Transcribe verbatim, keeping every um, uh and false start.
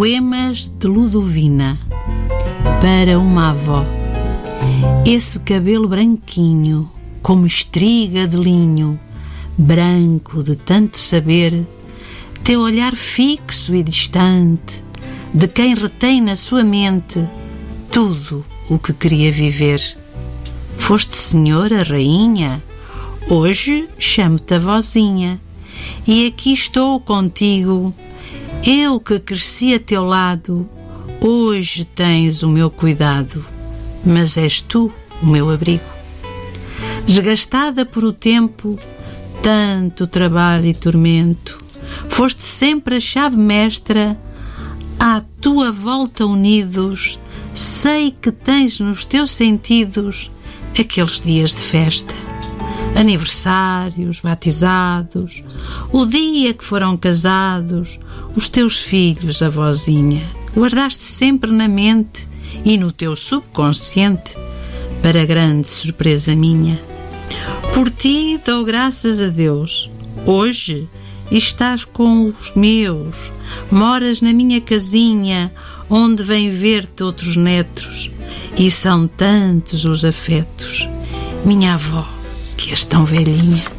Poemas de Ludovina, para uma avó. Esse cabelo branquinho, como estriga de linho, branco de tanto saber, teu olhar fixo e distante, de quem retém na sua mente tudo o que queria viver. Foste senhora, rainha, hoje chamo-te avózinha, e aqui estou contigo. Eu que cresci a teu lado, hoje tens o meu cuidado, mas és tu o meu abrigo. Desgastada por o tempo, tanto trabalho e tormento, foste sempre a chave mestra, à tua volta unidos, sei que tens nos teus sentidos aqueles dias de festa, aniversários, batizados, o dia que foram casados, os teus filhos, avózinha, guardaste sempre na mente e no teu subconsciente, para grande surpresa minha. Por ti dou graças a Deus, hoje estás com os meus, moras na minha casinha, onde vêm ver-te outros netos, e são tantos os afetos, minha avó, que és tão velhinha.